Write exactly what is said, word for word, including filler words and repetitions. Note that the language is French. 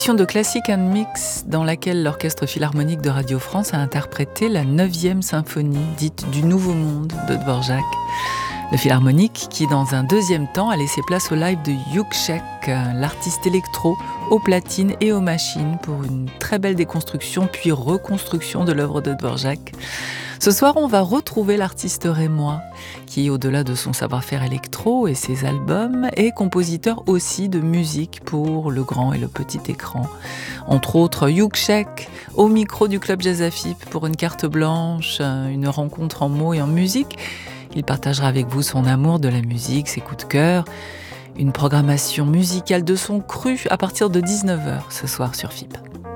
De Classic and Mix dans laquelle l'Orchestre Philharmonique de Radio France a interprété la neuvième symphonie dite du Nouveau Monde de Dvorak. Le Philharmonique qui dans un deuxième temps a laissé place au live de Yushchek, l'artiste électro aux platines et aux machines pour une très belle déconstruction puis reconstruction de l'œuvre de Dvorak. Ce soir, on va retrouver l'artiste rémois qui, au-delà de son savoir-faire électro et ses albums, est compositeur aussi de musique pour le grand et le petit écran. Entre autres, Yushchek, au micro du Club Jazz Afip pour une carte blanche, une rencontre en mots et en musique. Il partagera avec vous son amour de la musique, ses coups de cœur, une programmation musicale de son cru à partir de dix-neuf heures ce soir sur F I P.